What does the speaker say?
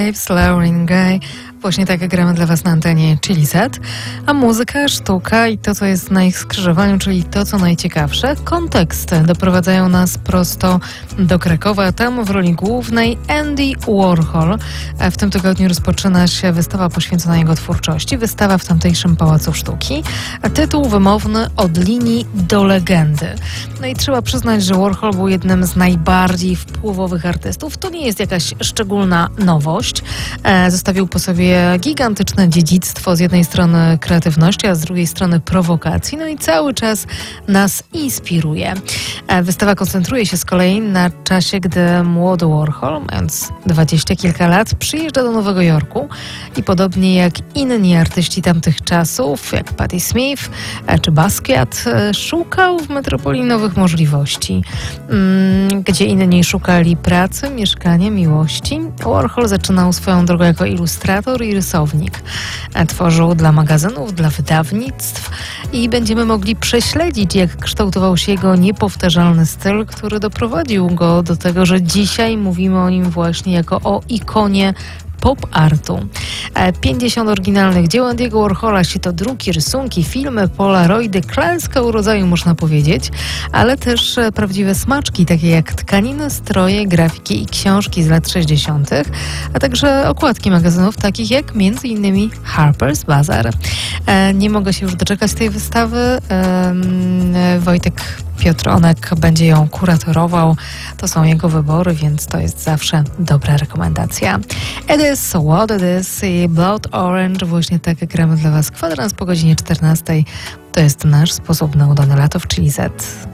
Slowing Guy. Właśnie tak gramy dla Was na antenie Chili Set. A muzyka, sztuka i to, co jest na ich skrzyżowaniu, czyli to, co najciekawsze, konteksty doprowadzają nas prosto do Krakowa. Tam w roli głównej Andy Warhol. W tym tygodniu rozpoczyna się wystawa poświęcona jego twórczości. Wystawa w tamtejszym Pałacu Sztuki. A tytuł wymowny Od linii do legendy. No i trzeba przyznać, że Warhol był jednym z najbardziej wpływowych artystów. To nie jest jakaś szczególna nowość. Zostawił po sobie gigantyczne dziedzictwo, z jednej strony kreatywności, a z drugiej strony prowokacji, no i cały czas nas inspiruje. Wystawa koncentruje się z kolei na czasie, gdy młody Warhol, mając 20 kilka lat, przyjeżdża do Nowego Jorku i podobnie jak inni artyści tamtych czasów, jak Patti Smith czy Basquiat, szukał w metropolii nowych możliwości. Gdzie inni szukali pracy, mieszkania, miłości, Warhol zaczynał swoją drogę jako ilustrator i rysownik. Tworzył dla magazynów, dla wydawnictw i będziemy mogli prześledzić, jak kształtował się jego niepowtarzalny styl, który doprowadził go do tego, że dzisiaj mówimy o nim właśnie jako o ikonie pop artu. 50 oryginalnych dzieł Andy'ego Warhola, czy to druki, rysunki, filmy, polaroidy, klęska urodzaju można powiedzieć, ale też prawdziwe smaczki, takie jak tkaniny, stroje, grafiki i książki z lat 60., a także okładki magazynów takich jak m.in. Harper's Bazaar. Nie mogę się już doczekać tej wystawy. Wojtek Piotronek będzie ją kuratorował. To są jego wybory, więc to jest zawsze dobra rekomendacja. It is what it is i Blood Orange. Właśnie tak gramy dla Was kwadrans po godzinie 14. To jest nasz sposób na udane lato w Chili Z.